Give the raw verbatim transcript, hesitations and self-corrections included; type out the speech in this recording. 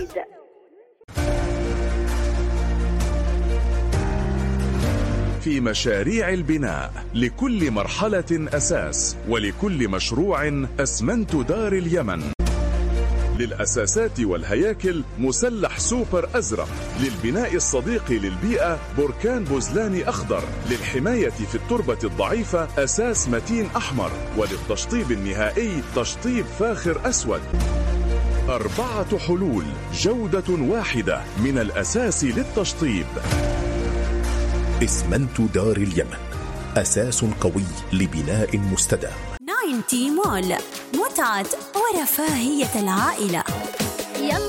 في مشاريع البناء لكل مرحلة أساس، ولكل مشروع أسمنت دار اليمن. للأساسات والهياكل مسلح سوبر أزرق، للبناء الصديق للبيئة بركان بوزلاني أخضر، للحماية في التربة الضعيفة أساس متين أحمر، وللتشطيب النهائي تشطيب فاخر أسود. أربعة حلول، جودة واحدة من الأساس للتشطيب. اسمنت دار اليمن، أساس قوي لبناء مستدام. ناين تي مول، متعة ورفاهية العائلة.